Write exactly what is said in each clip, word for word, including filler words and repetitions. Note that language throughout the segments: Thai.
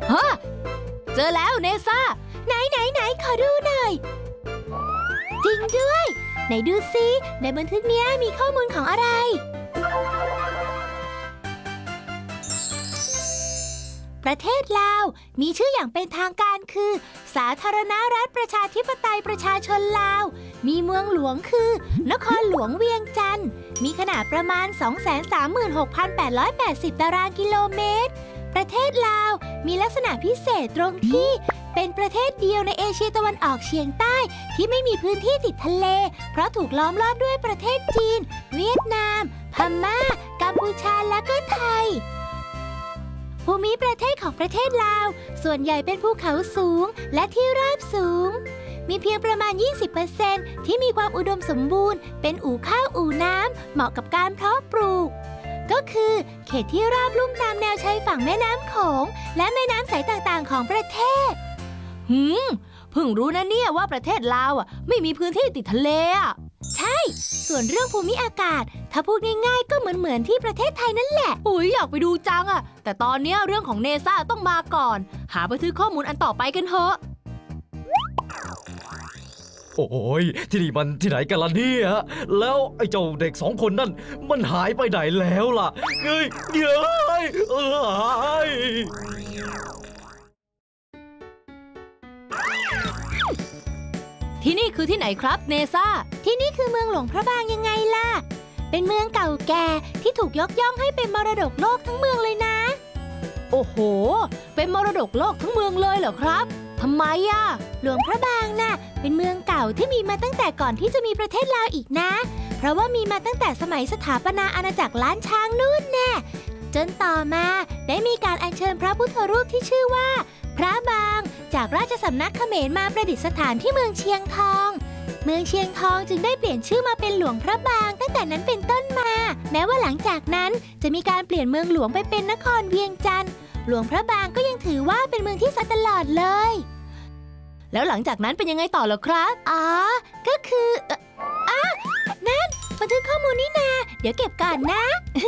ฮะเจอแล้วเนซ่าไหนไหนไหนขอดูหน่อยจริงด้วยไหนดูซิในบันทึกเนี้ยมีข้อมูลของอะไรประเทศลาวมีชื่ออย่างเป็นทางการคือสาธารณรัฐประชาธิปไตยประชาชนลาวมีเมืองหลวงคือนครหลวงเวียงจันทร์มีขนาดประมาณ สองแสนสามหมื่นหกพันแปดร้อยแปดสิบ ตารางกิโลเมตรประเทศลาวมีลักษณะพิเศษตรงที่เป็นประเทศเดียวในเอเชียตะวันออกเฉียงใต้ที่ไม่มีพื้นที่ติดทะเลเพราะถูกล้อมรอบด้วยประเทศจีนเวียดนามพม่ากัมพูชาและก็ไทยภูมิประเทศของประเทศลาวส่วนใหญ่เป็นภูเขาสูงและที่ราบสูงมีเพียงประมาณ ยี่สิบเปอร์เซ็นต์ ที่มีความอุดมสมบูรณ์เป็นอู่ข้าวอู่น้ำเหมาะกับการเพาะปลูกก็คือเขตที่ราบลุ่มตามแนวชายฝั่งแม่น้ำโขงและแม่น้ำสายต่างๆของประเทศหืมเพิ่งรู้นะเนี่ยว่าประเทศลาวอ่ะไม่มีพื้นที่ติดทะเลอ่ะใช่ส่วนเรื่องภูมิอากาศถ้าพูดง่ายๆก็เหมือนเหมือนที่ประเทศไทยนั่นแหละอุ้ยอยากไปดูจังอ่ะแต่ตอนนี้เรื่องของเนซ่าต้องมาก่อนหาบันทึกข้อมูลอันต่อไปกันเถอะโอ้ยที่นี่มันที่ไหนกันล่ะเนี่ยแล้วไอ้เจ้าเด็กสองคนนั่นมันหายไปไหนแล้วล่ะเฮ้ยเย้ยเอ้ยที่นี่คือที่ไหนครับเนซ่าที่นี่คือเมืองหลวงพระบางยังไงล่ะเป็นเมืองเก่าแก่ที่ถูกยกย่องให้เป็นมรดกโลกทั้งเมืองเลยนะโอ้โหเป็นมรดกโลกทั้งเมืองเลยเหรอครับทำไมอ่ะหลวงพระบางน่ะเป็นเมืองเก่าที่มีมาตั้งแต่ก่อนที่จะมีประเทศลาวอีกนะเพราะว่ามีมาตั้งแต่สมัยสถาปนาอาณาจักรล้านช้างนู่นแน่จนต่อมาได้มีการอัญเชิญพระพุทธรูปที่ชื่อว่าพระบางจากราชสำนักเขมรมาประดิษฐานที่เมืองเชียงทองเมืองเชียงทองจึงได้เปลี่ยนชื่อมาเป็นหลวงพระบางตั้งแต่นั้นเป็นต้นมาแม้ว่าหลังจากนั้นจะมีการเปลี่ยนเมืองหลวงไปเป็นนครเวียงจันทร์หลวงพระบางก็ยังถือว่าเป็นเมืองที่สัตย์ตลอดเลยแล้วหลังจากนั้นเป็นยังไงต่อเหรอครับอ๋อก็คืออ่ะนั่นบันทึกข้อมูลนี่นาเดี๋ยวเก็บก่อนนะ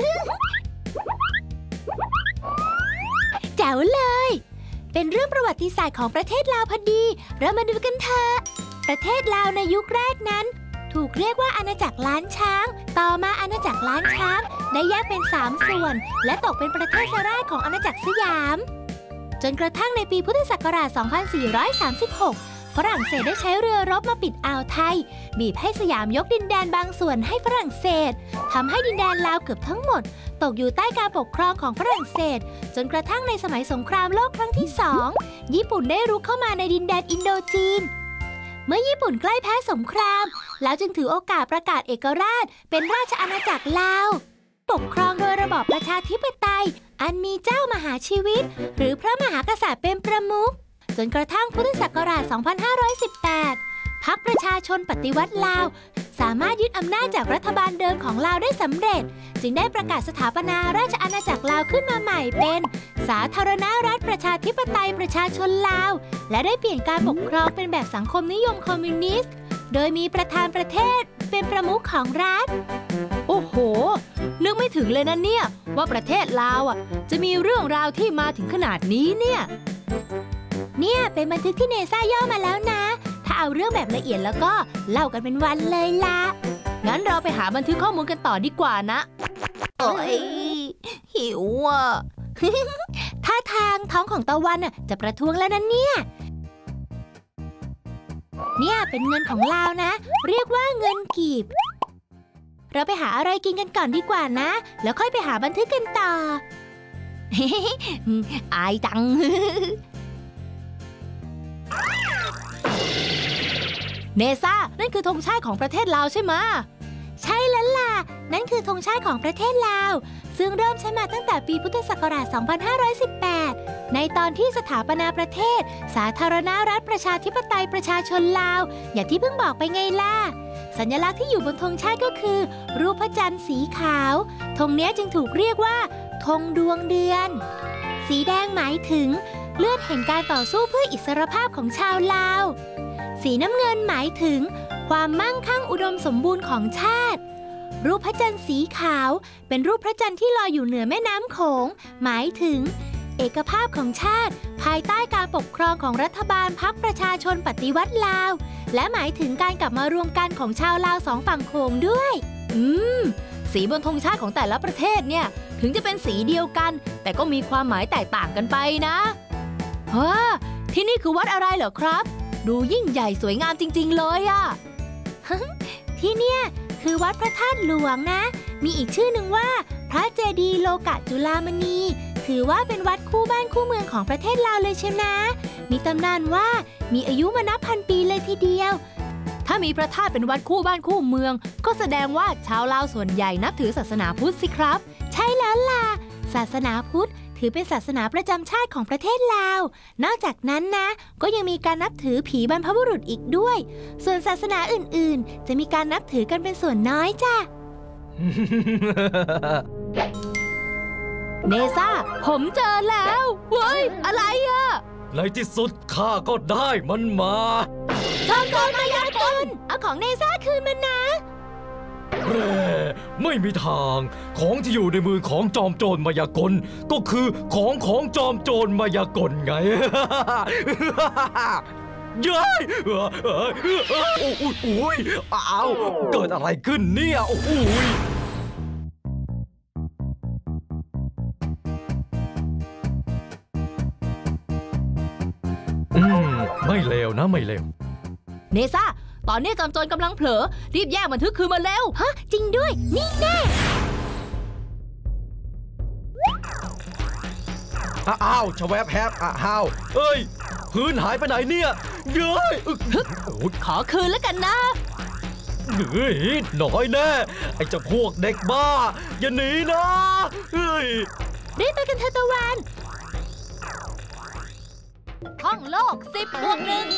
แจ๋วเลยเป็นเรื่องประวัติศาสตร์ของประเทศลาวพอดีเรามาดูกันเถอะประเทศลาวในยุคแรกนั้นถูกเรียกว่าอาณาจักรล้านช้างต่อมาอาณาจักรล้านช้างได้แยกเป็นสามส่วนและตกเป็นประเทศราชของอาณาจักรสยามจนกระทั่งในปีพุทธศักราช สองพันสี่ร้อยสามสิบหก ฝรั่งเศสได้ใช้เรือรบมาปิดอ่าวไทยบีบให้สยามยกดินแดนบางส่วนให้ฝรั่งเศสทำให้ดินแดนลาวเกือบทั้งหมดตกอยู่ใต้การปกครองของฝรั่งเศสจนกระทั่งในสมัยสงครามโลกครั้งที่สองญี่ปุ่นได้รุกเข้ามาในดินแดนอินโดจีนเมื่อญี่ปุ่นใกล้แพ้สงครามแล้วจึงถือโอกาสประกาศเอกราชเป็นราชอาณาจักรลาวปกครองโดยระบอบประชาธิปไตยอันมีเจ้ามหาชีวิตหรือพระมหากษัตริย์เป็นประมุขจนกระทั่งพุทธศักราช สองพันห้าร้อยสิบแปด พรรคประชาชนปฏิวัติลาวสามารถยึดอำนาจจากรัฐบาลเดิมของลาวได้สำเร็จจึงได้ประกาศสถาปนาราชอาณาจักรลาวขึ้นมาใหม่เป็นสาธารณรัฐประชาธิปไตยประชาชนลาวและได้เปลี่ยนการปกครองเป็นแบบสังคมนิยมคอมมิวนิสต์โดยมีประธานประเทศเป็นประมุขของรัฐโอ้โหนึกไม่ถึงเลยนะเนี่ยว่าประเทศลาวอ่ะจะมีเรื่องราวที่มาถึงขนาดนี้เนี่ยเนี่ยเป็นบันทึกที่เนซ่าย่อมาแล้วนะถ้าเอาเรื่องแบบละเอียดแล้วก็เล่ากันเป็นวันเลยล่ะงั้นเราไปหาบันทึกข้อมูลกันต่อดีกว่านะโอ้ยหิวอ่ะ ท่าทางท้องของตะวันอ่ะจะประท้วงแล้วนะเนี่ยเนี่ยเป็นเงินของลาวนะเรียกว่าเงินกีบเราไปหาอะไรกินกันก่อนดีกว่านะแล้วค่อยไปหาบันทึกกันต่อ อายจัง เนซ่านั่นคือธงชาติของประเทศลาวใช่ไหมใช่แล้วล่ะนั่นคือธงชาติของประเทศลาวซึ่งเริ่มใช้มาตั้งแต่ปีพุทธศักราช สองพันห้าร้อยสิบแปด ในตอนที่สถาปนาประเทศสาธารณรัฐประชาธิปไตยประชาชนลาวอย่างที่เพิ่งบอกไปไงล่ะสัญลักษณ์ที่อยู่บนธงชาติก็คือรูปพระจันทร์สีขาวธงนี้จึงถูกเรียกว่าธงดวงเดือนสีแดงหมายถึงเลือดแห่งการต่อสู้เพื่ออิสรภาพของชาวลาวสีน้ำเงินหมายถึงความมั่งคั่งอุดมสมบูรณ์ของชาติรูปพระจันทร์สีขาวเป็นรูปพระจันทร์ที่ลอยอยู่เหนือแม่น้ำโขงหมายถึงเอกภาพของชาติ ภายใต้การปกครองของรัฐบาลพรรคประชาชนปฏิวัติลาว และหมายถึงการกลับมารวมกันของชาวลาวสองฝั่งโขงด้วยอืม สีบนธงชาติของแต่ละประเทศเนี่ย ถึงจะเป็นสีเดียวกัน แต่ก็มีความหมายแตกต่างกันไปนะเฮ้อที่นี่คือวัดอะไรเหรอครับ ดูยิ่งใหญ่สวยงามจริงๆเลยอะที่เนี่ยคือวัดพระธาตุหลวงนะ มีอีกชื่อหนึ่งว่า พระเจดีย์โลกะจุฬามณี ถือว่าเป็นวัดคู่บ้านคู่เมืองของประเทศลาวเลยเชียวนะ มีตำนานว่ามีอายุมานับพันปีเลยทีเดียวถ้ามีพระธาตุเป็นวัดคู่บ้านคู่เมือง ก็แสดงว่าชาวลาวส่วนใหญ่นับถือศาสนาพุทธสิครับใช่แล้วล่ะ ศาสนาพุทธถือเป็นศาสนาประจำชาติของประเทศลาว นอกจากนั้นนะ ก็ยังมีการนับถือผีบรรพบุรุษอีกด้วย ส่วนศาสนาอื่นๆ จะมีการนับถือกันเป็นส่วนน้อยจ้ะเนซ่า ผมเจอแล้วเว้ย อะไรอะในที่สุดข้าก็ได้มันมาจอมโจรมายากล เอาของเนซ่าคืนมันนะแร่ไม่มีทาง ของที่อยู่ในมือของจอมโจรมายากล ก็คือของของจอมโจรมายากลไง ย้ายเอ้ยเอ้ยเอ้ยโอ้ยโอ้ยอ้าวเกิดอะไรขึ้นเนี่ยโอ้ยอืมไม่เลวนะไม่เลวเนซ่า ตอนนี้จอมโจรกำลังเผลอ รีบแยกบันทึกคืนมาเร็วฮะ จริงด้วย นี่แน่อ้าวชะแวบแฮบอ้าวเอ้ยพื้นหายไปไหนเนี่ยเย้ยอึ๊กโอ้ยขอคืนแล้วกันนะเฮ้ยหน่อยแน่ไอ้เจ้าพวกเด็กบ้า อย่าหนีนะเฮ้ยรีบไปกันเถอะตะวันท่องโลกสิบบวกหนึ่ง